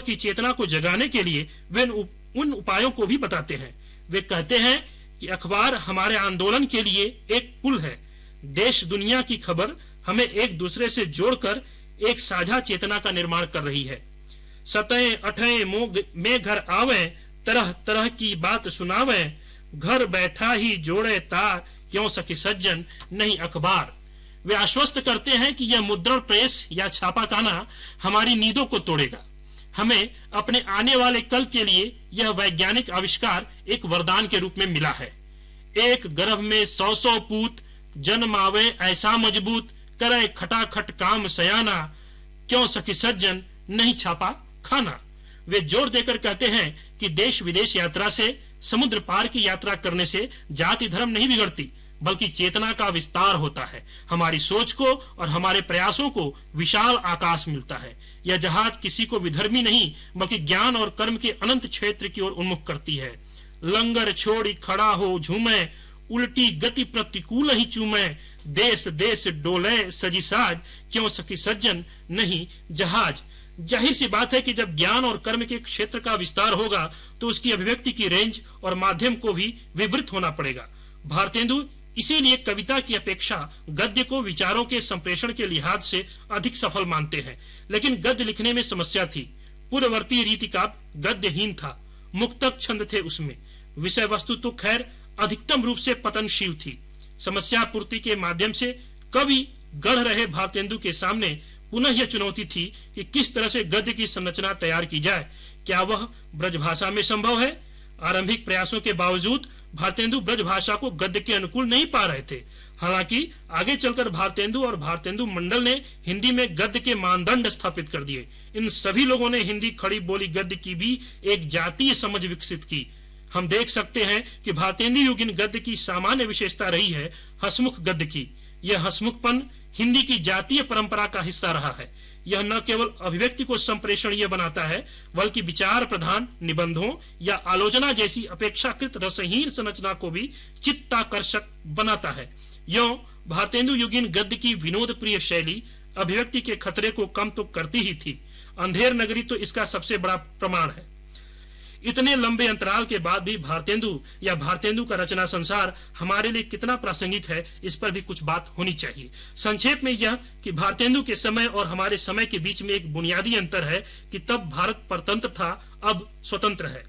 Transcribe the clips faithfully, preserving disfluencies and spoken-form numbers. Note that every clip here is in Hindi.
की चेतना को जगाने के लिए वे उन उपायों को भी बताते हैं। वे कहते हैं कि अखबार हमारे आंदोलन के लिए एक पुल है। देश दुनिया की खबर हमें एक दूसरे से जोड़कर एक साझा चेतना का निर्माण कर रही है। सतह अठे में घर आवे, तरह तरह की बात सुनावे, घर बैठा ही जोड़े तार, क्यों सखी सज्जन नहीं अखबार। वे आश्वस्त करते हैं कि यह मुद्रण प्रेस या छापाखाना हमारी नींदों को तोड़ेगा। हमें अपने आने वाले कल के लिए यह वैज्ञानिक आविष्कार एक वरदान के रूप में मिला है। एक गर्भ में सौ सौ पूत, जन्मावे ऐसा मजबूत, करे खटाखट काम सयाना, क्यों सखी सज्जन नहीं छापा खाना। वे जोर देकर कहते हैं कि देश विदेश यात्रा से, समुद्र पार की यात्रा करने से जाति धर्म नहीं बिगड़ती, बल्कि चेतना का विस्तार होता है। हमारी सोच को और हमारे प्रयासों को विशाल आकाश मिलता है। यह जहाज किसी को विधर्मी नहीं, बल्कि ज्ञान और कर्म के अनंत क्षेत्र की ओर उन्मुख करती है। लंगर छोड़ी खड़ा हो झूमे, उल्टी गति प्रतिकूल ही चूमे, देश देश डोले सजी साज, क्यों सखी सज्जन नहीं जहाज। जाहिर सी बात है कि जब ज्ञान और कर्म के क्षेत्र का विस्तार होगा तो उसकी अभिव्यक्ति की रेंज और माध्यम को भी विवृत होना पड़ेगा। भारतेंदु इसीलिए कविता की अपेक्षा गद्य को विचारों के संप्रेषण के लिहाज से अधिक सफल मानते हैं। लेकिन गद्य लिखने में समस्या थी। पूर्ववर्ती रीति का गद्यहीन था, मुक्तक छंद थे उसमें। विषय वस्तु तो खैर अधिकतम रूप से पतनशील थी। समस्या पूर्ति के माध्यम से कवि गढ़ रहे भारतेंदु के सामने पुनः यह चुनौती थी कि किस तरह से गद्य की संरचना तैयार की जाए। क्या वह ब्रजभाषा में संभव है? आरंभिक प्रयासों के बावजूद भारतेंदु ब्रजभाषा को गद्य के अनुकूल नहीं पा रहे थे। हालांकि आगे चलकर भारतेंदु और भारतेंदु मंडल ने हिंदी में गद्य के मानदंड स्थापित कर दिए। इन सभी लोगों ने हिंदी खड़ी बोली गद्य की भी एक जातीय समझ विकसित की। हम देख सकते हैं कि भारतेंदु युगीन गद्य की सामान्य विशेषता रही है हसमुख गद्य की। यह हसमुखपन हिंदी की जातीय परंपरा का हिस्सा रहा है। यह न केवल अभिव्यक्ति को संप्रेषणीय बनाता है, बल्कि विचार प्रधान निबंधों या आलोचना जैसी अपेक्षाकृत रसहीन संरचना को भी चित्ताकर्षक बनाता है। यों भारतेंदु युगीन गद्य की विनोद प्रिय शैली अभिव्यक्ति के खतरे को कम तो करती ही थी। अंधेर नगरी तो इसका सबसे बड़ा प्रमाण है। इतने लंबे अंतराल के बाद भी भारतेंदु या भारतेंदु का रचना संसार हमारे लिए कितना प्रासंगिक है, इस पर भी कुछ बात होनी चाहिए। संक्षेप में यह कि भारतेंदु के समय और हमारे समय के बीच में एक बुनियादी अंतर है कि तब भारत परतंत्र था, अब स्वतंत्र है।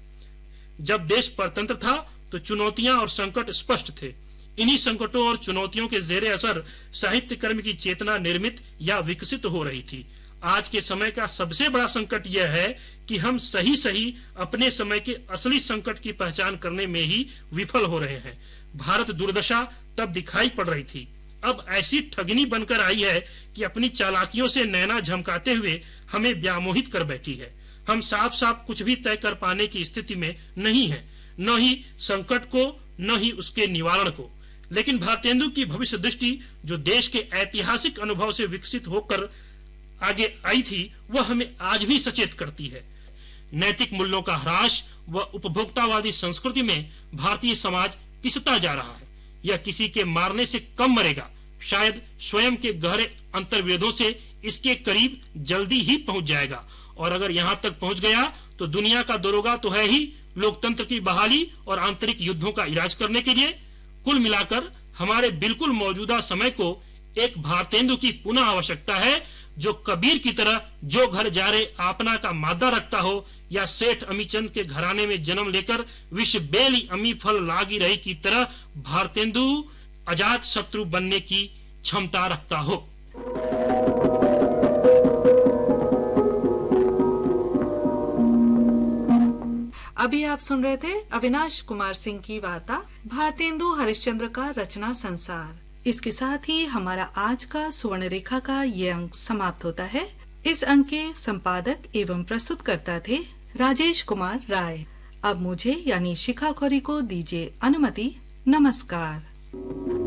जब देश परतंत्र था तो चुनौतियां और संकट स्पष्ट थे। इन्हीं संकटों और चुनौतियों के जेरे असर साहित्य कर्म की चेतना निर्मित या विकसित हो रही थी। आज के समय का सबसे बड़ा संकट यह है कि हम सही सही अपने समय के असली संकट की पहचान करने में ही विफल हो रहे हैं। भारत दुर्दशा तब दिखाई पड़ रही थी, अब ऐसी ठगनी बनकर आई है कि अपनी चालाकियों से नैना झमकाते हुए हमें व्यामोहित कर बैठी है। हम साफ साफ कुछ भी तय कर पाने की स्थिति में नहीं है, न ही संकट को न ही उसके निवारण को। लेकिन भारतेंदु की भविष्य दृष्टि जो देश के ऐतिहासिक अनुभव से विकसित होकर आगे आई थी, वह हमें आज भी सचेत करती है। नैतिक मूल्यों का ह्रास व उपभोक्तावादी संस्कृति में भारतीय समाज पिसता जा रहा है। यह किसी के मारने से कम मरेगा, शायद स्वयं के गहरे अंतर्वेदों से इसके करीब जल्दी ही पहुंच जाएगा। और अगर यहाँ तक पहुंच गया तो दुनिया का दरोगा तो है ही लोकतंत्र की बहाली और आंतरिक युद्धों का इलाज करने के लिए। कुल मिलाकर हमारे बिल्कुल मौजूदा समय को एक भारतेंदु की पुनः आवश्यकता है, जो कबीर की तरह जो घर जारे आपना का मादा रखता हो, या सेठ अमीचंद के घराने में जन्म लेकर विश्व बेली अमी फल लागी रही की तरह भारतेंदु अजात शत्रु बनने की क्षमता रखता हो। अभी आप सुन रहे थे अविनाश कुमार सिंह की वार्ता भारतेंदु हरिश्चंद्र का रचना संसार। इसके साथ ही हमारा आज का सुवर्ण रेखा का ये अंक समाप्त होता है। इस अंक के संपादक एवं प्रस्तुतकर्ता थे राजेश कुमार राय। अब मुझे यानी शिखा खौरी को दीजिए अनुमति। नमस्कार।